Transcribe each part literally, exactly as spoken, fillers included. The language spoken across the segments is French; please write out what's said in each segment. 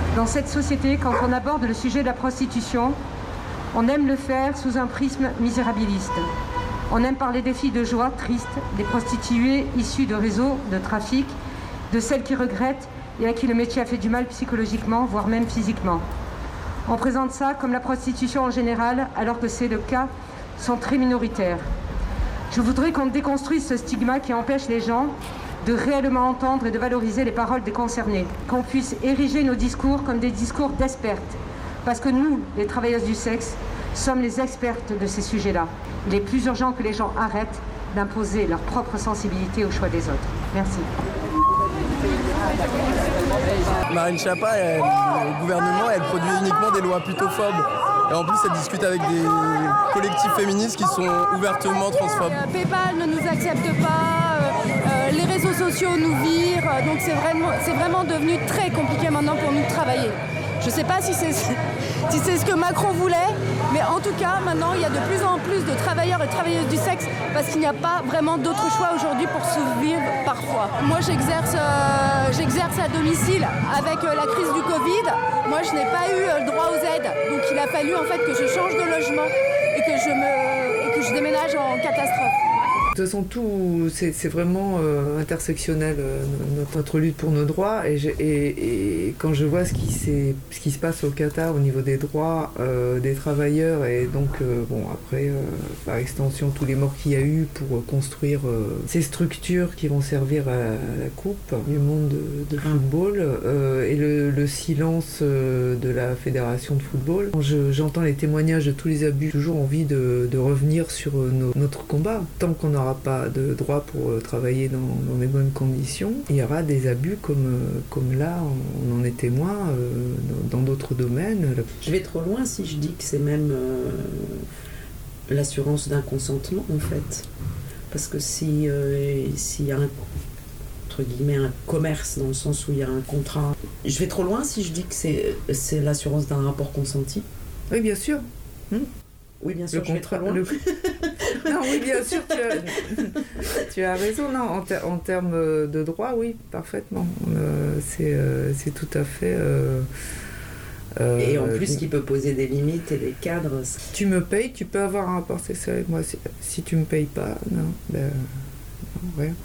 Dans cette société, quand on aborde le sujet de la prostitution, on aime le faire sous un prisme misérabiliste. On aime parler des filles de joie tristes, des prostituées issues de réseaux de trafic, de celles qui regrettent et à qui le métier a fait du mal psychologiquement, voire même physiquement. On présente ça comme la prostitution en général, alors que ces deux cas sont très minoritaires. Je voudrais qu'on déconstruise ce stigma qui empêche les gens de réellement entendre et de valoriser les paroles des concernés, qu'on puisse ériger nos discours comme des discours d'expertes, parce que nous, les travailleuses du sexe, sommes les expertes de ces sujets-là. Il est plus urgent que les gens arrêtent d'imposer leur propre sensibilité au choix des autres. Merci. Marine Schiappa, elle, le gouvernement, elle produit uniquement des lois plutôt phobes. Et en plus, elle discute avec des collectifs féministes qui sont ouvertement transphobes. Euh, PayPal ne nous accepte pas, euh, euh, les réseaux sociaux nous virent, donc c'est vraiment, c'est vraiment devenu très compliqué maintenant pour nous de travailler. Je ne sais pas si c'est, si c'est ce que Macron voulait, mais en tout cas, maintenant, il y a de plus en plus de travailleurs et travailleuses du sexe parce qu'il n'y a pas vraiment d'autre choix aujourd'hui pour survivre parfois. Moi, j'exerce, euh, j'exerce à domicile avec euh, la crise du Covid. Moi, je n'ai pas eu euh, le droit aux aides. Donc, il a fallu en fait que je change de logement et que je, me, et que je déménage en catastrophe. De toute façon, tout, c'est, c'est vraiment euh, intersectionnel, euh, notre, notre lutte pour nos droits. Et, et, et quand je vois ce qui, ce qui se passe au Qatar au niveau des droits euh, des travailleurs, et donc, euh, bon, après, euh, par extension, tous les morts qu'il y a eu pour construire euh, ces structures qui vont servir à, à la Coupe du monde de, de football, euh, et le, le silence euh, de la Fédération de football. Quand je, j'entends les témoignages de tous les abus, j'ai toujours envie de, de revenir sur nos, notre combat. Tant qu'on aura pas de droit pour euh, travailler dans, dans des bonnes conditions, il y aura des abus comme, euh, comme là, on, on en est témoin euh, dans, dans d'autres domaines. Je vais trop loin si je dis que c'est même euh, l'assurance d'un consentement en fait. Parce que si, euh, s'il y a un, entre guillemets, un commerce dans le sens où il y a un contrat, je vais trop loin si je dis que c'est, c'est l'assurance d'un rapport consenti. Oui, bien sûr. Hum. Oui, bien sûr, le je contrat, vais trop loin. Le... non, oui, bien sûr, tu as, tu as raison. Non, en, ter- en termes de droit, oui, parfaitement. Euh, c'est, euh, c'est tout à fait... Euh, euh, Et en plus, qui peut poser des limites et des cadres. Tu me payes, tu peux avoir un rapport sexuel avec moi. Si, si tu me payes pas, non, ben, non rien.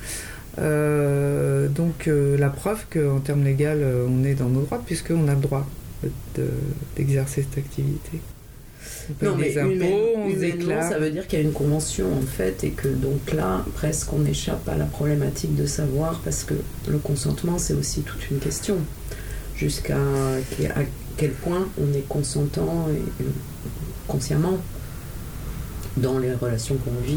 Euh, donc, euh, la preuve qu'en termes légaux, on est dans nos droits, puisqu'on a le droit de, d'exercer cette activité. On non, mais des impôts, humaine, on humainement, ça veut dire qu'il y a une convention en fait, et que donc là, presque on échappe à la problématique de savoir, parce que le consentement, c'est aussi toute une question. Jusqu'à à quel point on est consentant et, et consciemment dans les relations qu'on vit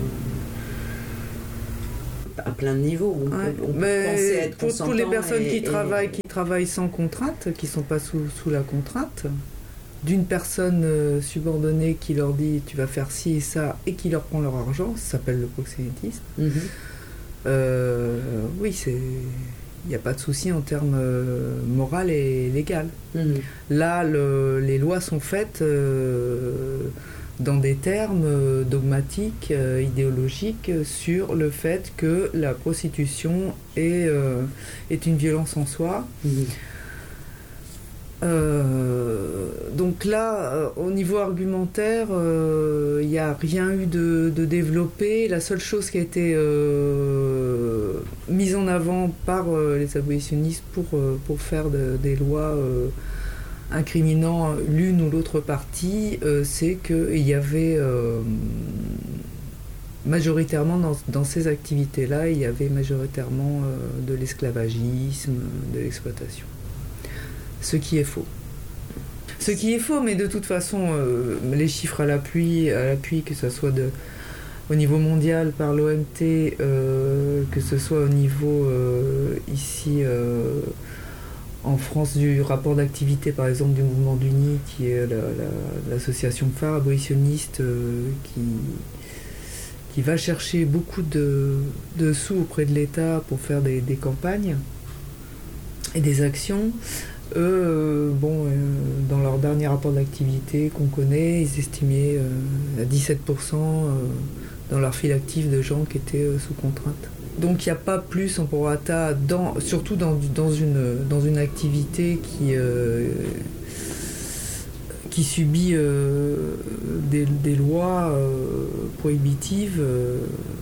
euh, à plein de niveaux. On ouais, peut, on peut mais penser être pour, consentant. Pour les personnes et, qui, et... travaillent, qui travaillent sans contrainte, qui ne sont pas sous, sous la contrainte, d'une personne euh, subordonnée qui leur dit tu vas faire ci et ça et qui leur prend leur argent, ça s'appelle le proxénétisme. Mm-hmm. Euh, oui, c'est... il n'y a pas de souci en termes euh, moral et légal. Mm-hmm. Là, le, les lois sont faites euh, dans des termes euh, dogmatiques, euh, idéologiques, sur le fait que la prostitution est, euh, est une violence en soi. Mm-hmm. Euh, donc là, euh, au niveau argumentaire, il euh, n'y a rien eu de, de développé. La seule chose qui a été euh, mise en avant par euh, les abolitionnistes pour, euh, pour faire de, des lois euh, incriminant l'une ou l'autre partie, euh, c'est qu'il y avait euh, majoritairement dans, dans ces activités-là, il y avait majoritairement euh, de l'esclavagisme, de l'exploitation. Ce qui est faux. Ce qui est faux, mais de toute façon, euh, les chiffres à l'appui, à l'appui, que ce soit de, au niveau mondial par l'O M T, euh, que ce soit au niveau euh, ici euh, en France du rapport d'activité, par exemple, du mouvement d'Uni, qui est la, la, l'association phare abolitionniste euh, qui, qui va chercher beaucoup de, de sous auprès de l'État pour faire des, des campagnes et des actions. Eux, euh, bon, euh, dans leur dernier rapport d'activité qu'on connaît, ils estimaient euh, à dix-sept pour cent euh, dans leur fil actif de gens qui étaient euh, sous contrainte. Donc il n'y a pas plus en prorata, dans, surtout dans, dans, une, dans une activité qui, euh, qui subit euh, des, des lois euh, prohibitives, euh,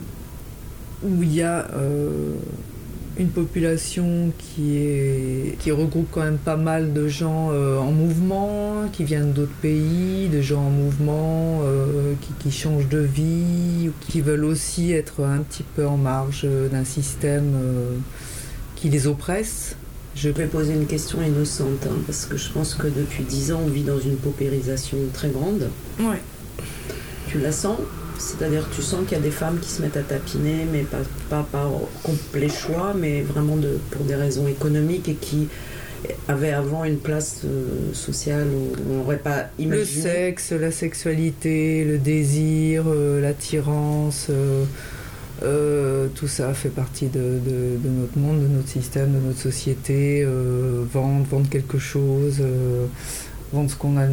où il y a euh, une population qui, est, qui regroupe quand même pas mal de gens euh, en mouvement, qui viennent d'autres pays, de gens en mouvement, euh, qui, qui changent de vie, ou qui veulent aussi être un petit peu en marge d'un système euh, qui les oppresse. Je vais poser une question innocente, hein, parce que je pense que depuis dix ans, on vit dans une paupérisation très grande. Ouais. Tu la sens ? C'est-à-dire tu sens qu'il y a des femmes qui se mettent à tapiner, mais pas, pas par complet choix, mais vraiment de, pour des raisons économiques et qui avaient avant une place euh, sociale où on n'aurait pas imaginé. Le sexe, la sexualité, le désir, euh, l'attirance, euh, euh, tout ça fait partie de, de, de notre monde, de notre système, de notre société. Euh, vendre, vendre quelque chose... Euh, vendre ce qu'on a,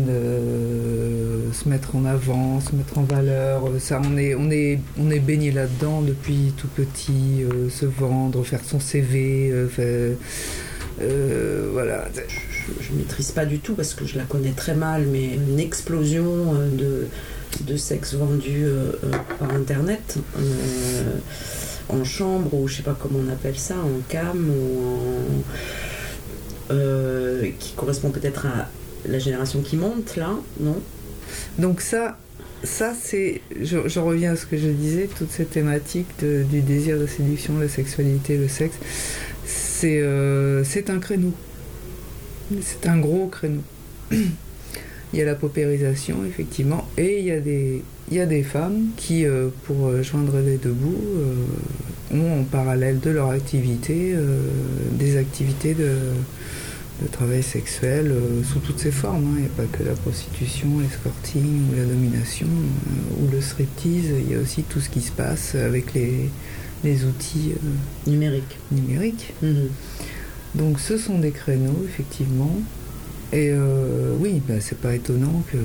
de se mettre en avant, se mettre en valeur, ça on est, on est, on est baigné là-dedans depuis tout petit, euh, se vendre, faire son C V, euh, faire, euh, voilà. Je ne maîtrise pas du tout parce que je la connais très mal, mais une explosion de, de sexe vendu euh, par internet, euh, en chambre ou je ne sais pas comment on appelle ça, en cam ou en, euh, qui correspond peut-être à la génération qui monte, là, non ? Donc ça, ça c'est, je, je reviens à ce que je disais, toute cette thématique de, du désir de séduction, la sexualité, le sexe, c'est, euh, c'est un créneau. C'est un gros créneau. Il y a la paupérisation, effectivement, et il y a des, il y a des femmes qui, euh, pour joindre les deux bouts, euh, ont en parallèle de leur activité, euh, des activités de... le travail sexuel euh, sous toutes ses formes. Il hein. n'y a pas que la prostitution, l'escorting ou la domination euh, ou le striptease. Il y a aussi tout ce qui se passe avec les, les outils euh, numériques. numériques. Mmh. Donc ce sont des créneaux, effectivement. Et euh, oui, bah, c'est pas étonnant que,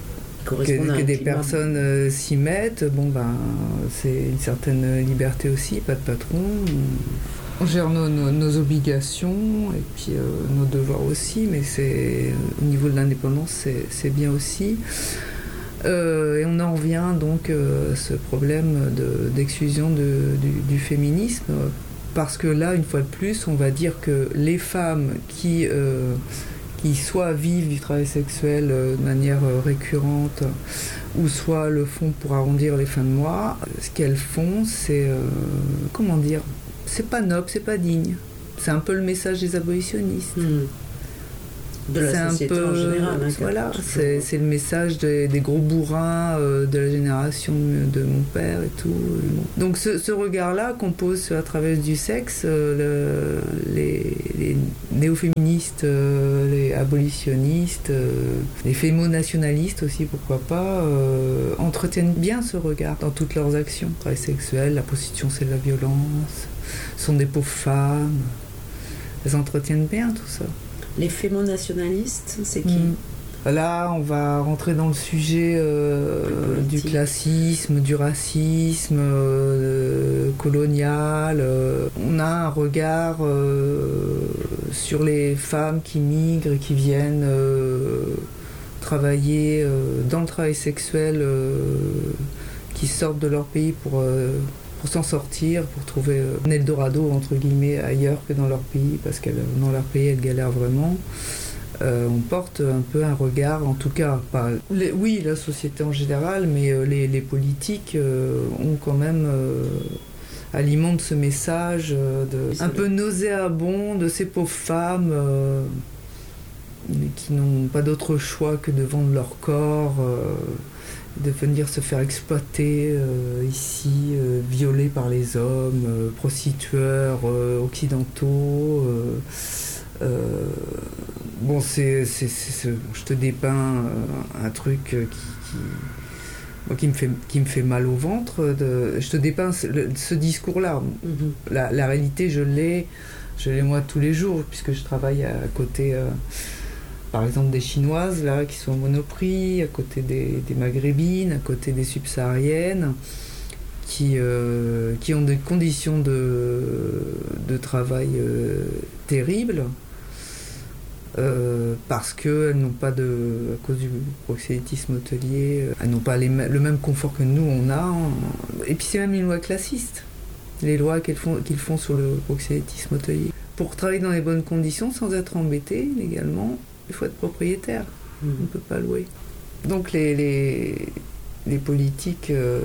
que, que des personnes euh, s'y mettent. Bon, ben, c'est une certaine liberté aussi, pas de patron. On gère nos, nos, nos obligations et puis euh, nos devoirs aussi, mais c'est, au niveau de l'indépendance, c'est, c'est bien aussi. Euh, et on en revient donc euh, à ce problème de, d'exclusion de, du, du féminisme, parce que là, une fois de plus, on va dire que les femmes qui, euh, qui soit vivent du travail sexuel euh, de manière euh, récurrente, ou soit le font pour arrondir les fins de mois, ce qu'elles font, c'est, euh, comment dire, c'est pas noble, c'est pas digne. C'est un peu le message des abolitionnistes. Mmh. De la c'est société un peu, en général. Hein, voilà, c'est, c'est le message des, des gros bourrins euh, de la génération de mon père et tout. Donc ce, ce regard-là qu'on pose sur la traverse du sexe, euh, le, les, les néo-féministes, euh, les abolitionnistes, euh, les fémo-nationalistes aussi, pourquoi pas, euh, entretiennent bien ce regard dans toutes leurs actions. Le travail sexuel, la prostitution, c'est de la violence, ce sont des pauvres femmes. Elles entretiennent bien tout ça. Les fémo-nationalistes, c'est qui ? mmh. Là, on va rentrer dans le sujet euh, du classisme, du racisme euh, colonial. Euh, on a un regard euh, sur les femmes qui migrent et qui viennent euh, travailler euh, dans le travail sexuel, euh, qui sortent de leur pays pour... Euh, pour s'en sortir, pour trouver un Eldorado, entre guillemets, ailleurs que dans leur pays, parce que dans leur pays, elles galèrent vraiment. Euh, on porte un peu un regard, en tout cas, pas les, oui, la société en général, mais euh, les, les politiques euh, ont quand même... Euh, alimentent ce message euh, de, un peu nauséabond de ces pauvres femmes euh, qui n'ont pas d'autre choix que de vendre leur corps, euh, de venir se faire exploiter euh, ici, euh, violés par les hommes, euh, prostitueurs euh, occidentaux. Euh, euh, bon, c'est, c'est, c'est, c'est, je te dépeins euh, un truc qui, qui, moi, qui, me fait, qui me fait mal au ventre. De, je te dépeins ce, le, ce discours-là. Mm-hmm. La, la réalité, je l'ai, je l'ai moi tous les jours, puisque je travaille à côté... Euh, par exemple des Chinoises là, qui sont au Monoprix, à côté des, des Maghrébines, à côté des Subsahariennes. qui, euh, qui ont des conditions de, de travail euh, terribles, euh, parce qu'elles n'ont pas de, à cause du proxénétisme hôtelier, elles n'ont pas les, le même confort que nous on a. Et puis c'est même une loi classiste, les lois qu'ils font, qu'ils font sur le proxénétisme hôtelier. Pour travailler dans les bonnes conditions, sans être embêté légalement, il faut être propriétaire. Mmh. On ne peut pas louer. Donc les, les, les politiques euh,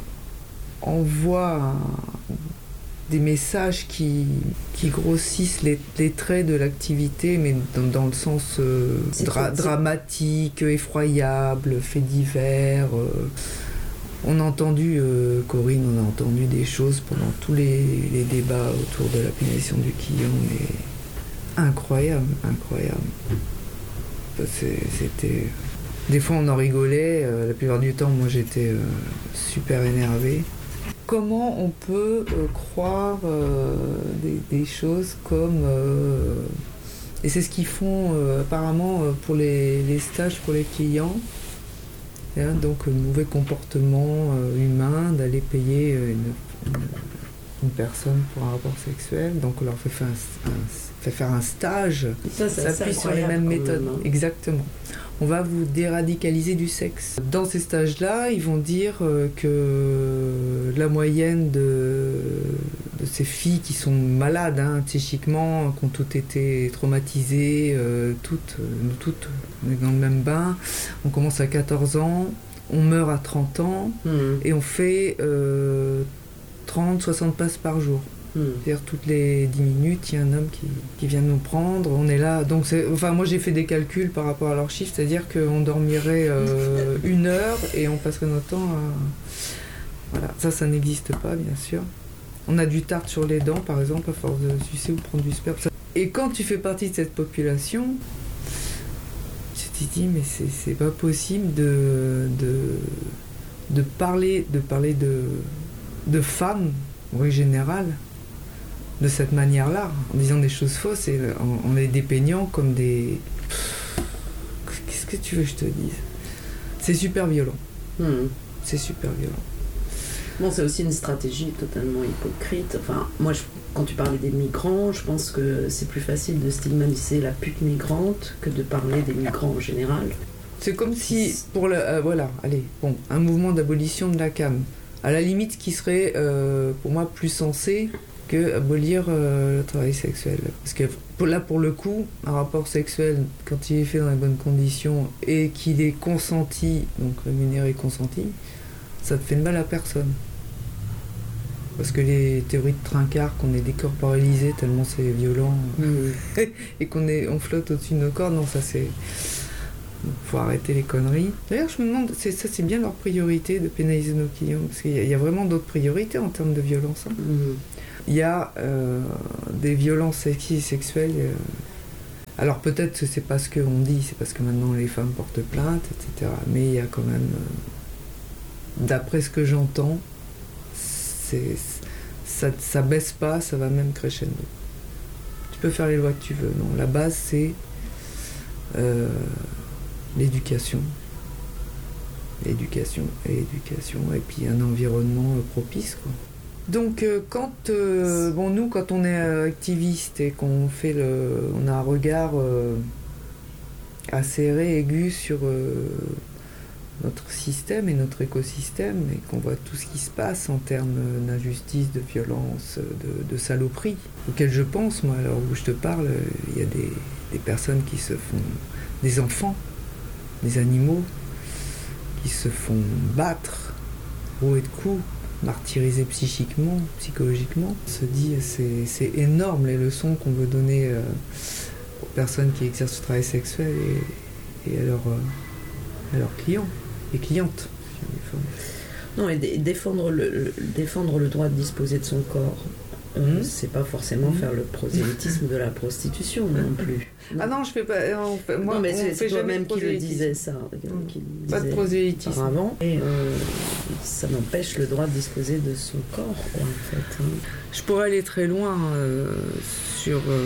envoient un, des messages qui, qui grossissent les, les traits de l'activité, mais dans, dans le sens euh, dra- dramatique, effroyable, fait divers. Euh. On a entendu, euh, Corinne, on a entendu des choses pendant tous les, les débats autour de la pénalisation du quillon, mais incroyable, incroyable. C'est, c'était... Des fois on en rigolait, euh, la plupart du temps moi j'étais euh, super énervée. Comment on peut euh, croire euh, des, des choses comme... Euh, et c'est ce qu'ils font euh, apparemment euh, pour les, les stages pour les clients. Hein, donc un mauvais comportement euh, humain, d'aller payer une, une, une personne pour un rapport sexuel. Donc on leur fait faire un, un, fait faire un stage, ça, ça s'appuie sur les mêmes méthodes. Même, hein. Exactement. On va vous déradicaliser du sexe. Dans ces stages-là, ils vont dire euh, que la moyenne de, de ces filles qui sont malades hein, psychiquement, qui ont toutes été traumatisées, euh, toutes, nous toutes, on est dans le même bain, on commence à quatorze ans, on meurt à trente ans, mmh. et on fait euh, trente, soixante passes par jour. Mmh. C'est-à-dire toutes les dix minutes, il y a un homme qui, qui vient nous prendre, on est là. Donc c'est, enfin, moi j'ai fait des calculs par rapport à leurs chiffres, c'est-à-dire qu'on dormirait euh, une heure et on passerait notre temps à... Voilà, ça, ça n'existe pas, bien sûr. On a du tartre sur les dents, par exemple, à force de sucer ou de prendre du sperme. Et quand tu fais partie de cette population, tu te dis, mais c'est, c'est pas possible de, de, de parler, de, parler de, de femmes, en général, de cette manière-là, en disant des choses fausses et en, en les dépeignant comme des... Qu'est-ce que tu veux que je te dise ? C'est super violent. Mmh. C'est super violent. Bon, c'est aussi une stratégie totalement hypocrite. Enfin, moi, je, quand tu parlais des migrants, je pense que c'est plus facile de stigmatiser la pute migrante que de parler des migrants en général. C'est comme si, pour le... Euh, voilà, allez, bon, un mouvement d'abolition de la C A M. À la limite, qui serait, euh, pour moi, plus sensé que abolir euh, le travail sexuel. Parce que pour, là, pour le coup, un rapport sexuel, quand il est fait dans les bonnes conditions et qu'il est consenti, donc rémunéré consenti, ça ne fait de mal à personne. Parce que les théories de trincard, qu'on est décorporalisé tellement c'est violent, mmh. et qu'on est, on flotte au-dessus de nos corps, non, ça c'est... Il faut arrêter les conneries. D'ailleurs, je me demande, c'est, ça c'est bien leur priorité de pénaliser nos clients, parce qu'il y a, il y a vraiment d'autres priorités en termes de violence. Hein. Mmh. Il y a euh, des violences sexistes et sexuelles. Euh, alors peut-être que c'est pas ce qu'on dit, c'est parce que maintenant les femmes portent plainte, et cetera. Mais il y a quand même, euh, d'après ce que j'entends, c'est, ça, ça baisse pas, ça va même crescendo. Tu peux faire les lois que tu veux. Non, la base c'est euh, l'éducation. L'éducation et l'éducation, et puis un environnement euh, propice, quoi. Donc euh, quand euh, bon nous quand on est euh, activiste et qu'on fait le on a un regard euh, acéré, aigu sur euh, notre système et notre écosystème et qu'on voit tout ce qui se passe en termes d'injustice, de violence, de, de saloperie, auquel je pense moi alors où je te parle, il y a des, des personnes qui se font des enfants, des animaux qui se font battre haut et de coups, martyrisés psychiquement, psychologiquement. On se dit c'est, c'est énorme les leçons qu'on veut donner euh, aux personnes qui exercent le travail sexuel et, et à, leurs, euh, à leurs clients et clientes. Non, et d- défendre, le, le, défendre le droit de disposer de son corps, euh, mmh. c'est pas forcément mmh. faire le prosélytisme de la prostitution non plus. Non. Ah non, je fais pas. On fait, moi, non, mais on c'est, fait c'est toi-même qui le disais ça. Mmh. Qui pas disait de prosélytisme. Avant. Et euh, ça n'empêche le droit de disposer de son corps, quoi, en fait. Hein. Je pourrais aller très loin euh, sur, euh,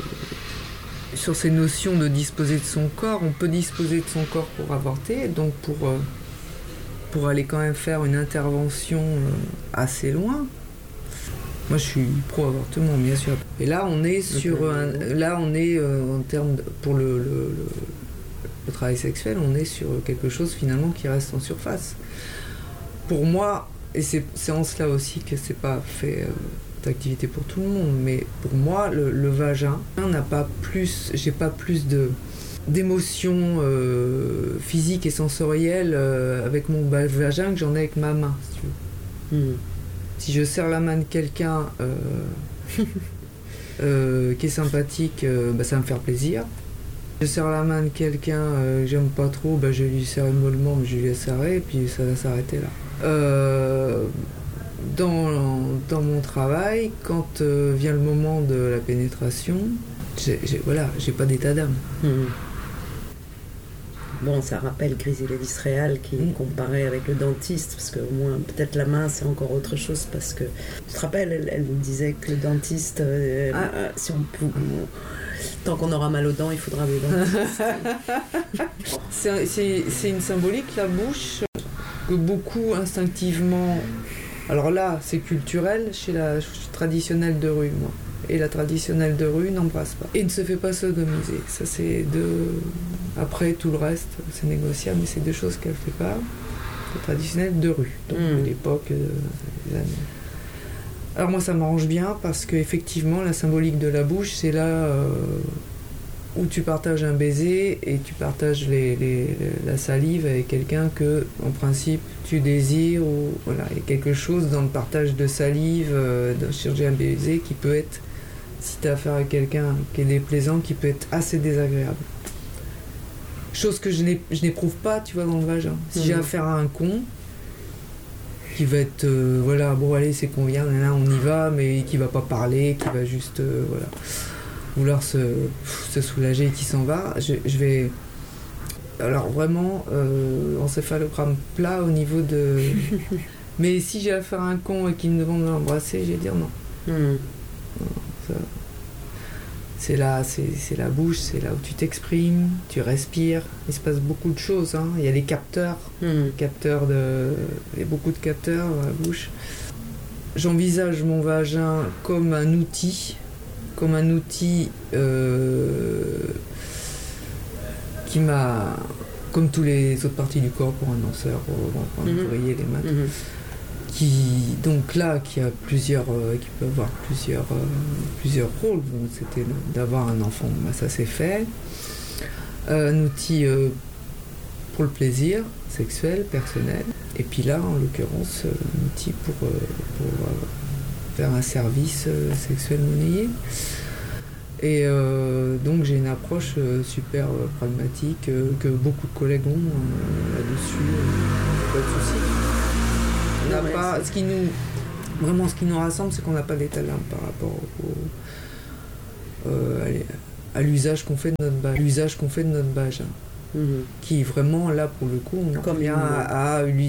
sur ces notions de disposer de son corps. On peut disposer de son corps pour avorter, donc pour, euh, pour aller quand même faire une intervention euh, assez loin. Moi, je suis pro-avortement, bien sûr. Et là, on est sur un, là, on est euh, en termes de, pour le, le, le, le travail sexuel, on est sur quelque chose finalement qui reste en surface. Pour moi, et c'est, c'est en cela aussi que c'est pas fait euh, d'activité pour tout le monde, mais pour moi, le, le vagin n'a pas plus, j'ai pas plus de d'émotions euh, physiques et sensorielles euh, avec mon vagin que j'en ai avec ma main, si tu veux. Mmh. Si je serre la main de quelqu'un euh, euh, qui est sympathique, euh, bah, ça va me faire plaisir. Si je serre la main de quelqu'un euh, que j'aime pas trop, bah, je vais lui serrer mollement, mais je lui laisse serrer, et puis ça va s'arrêter là. Euh, dans, dans mon travail, quand euh, vient le moment de la pénétration, j'ai, j'ai, voilà, j'ai pas d'état d'âme. Mmh. Bon, ça rappelle Grisi Lévis-Réal qui mmh. comparait avec le dentiste, parce qu'au moins, peut-être la main, c'est encore autre chose, parce que, tu te rappelles, elle, elle nous disait que le dentiste, euh, ah. euh, si on peut, on, tant qu'on aura mal aux dents, il faudra des dentistes. c'est, c'est, c'est une symbolique, la bouche, que beaucoup instinctivement... Alors là, c'est culturel, chez la traditionnelle de rue, moi. Et la traditionnelle de rue n'embrasse pas. Et ne se fait pas sodomiser. Ça, c'est deux... Après, tout le reste, c'est négociable, mais c'est deux choses qu'elle ne fait pas. La traditionnelle de rue, donc mmh. de l'époque euh, des années. Alors moi, ça m'arrange bien, parce qu'effectivement, la symbolique de la bouche, c'est là euh, où tu partages un baiser et tu partages les, les, la salive avec quelqu'un que, en principe, tu désires. Ou, voilà, il y a quelque chose dans le partage de salive, euh, d'échanger un baiser qui peut être, si tu as affaire à quelqu'un qui est déplaisant, qui peut être assez désagréable. Chose que je, n'ai, je n'éprouve pas, tu vois, dans le vagin. Si mmh. j'ai affaire à un con, qui va être, euh, voilà, bon allez, c'est qu'on vient, là, on y va, mais qui va pas parler, qui va juste, euh, voilà, vouloir se, se soulager et qui s'en va, je, je vais... Alors vraiment, euh, encéphalogramme plat au niveau de... Mais si j'ai affaire à un con et qu'il me demande de l'embrasser, je vais dire non. Mmh. non ça... C'est là, c'est, c'est la bouche, c'est là où tu t'exprimes, tu respires. Il se passe beaucoup de choses. Hein. Il y a les capteurs, mmh. capteurs de, il y a beaucoup de capteurs dans la bouche. J'envisage mon vagin comme un outil, comme un outil euh, qui m'a, comme toutes les autres parties du corps pour un danseur, pour un mmh. ouvrier, les mains. Mmh. Qui donc là qui a plusieurs euh, qui peut avoir plusieurs euh, plusieurs rôles. Donc, c'était d'avoir un enfant, bah, ça c'est fait. Euh, un outil euh, pour le plaisir sexuel personnel, et puis là en l'occurrence euh, un outil pour euh, pour euh, faire un service euh, sexuel monnayé. Et euh, donc j'ai une approche euh, super euh, pragmatique euh, que beaucoup de collègues ont euh, là-dessus, euh, pas de souci. On n'a pas, ce qui nous, vraiment ce qui nous rassemble, c'est qu'on n'a pas d'état d'âme par rapport au, euh, à l'usage qu'on fait de notre vagin, l'usage qu'on fait de notre vagin, mmh. qui vraiment là pour le coup on en revient à, à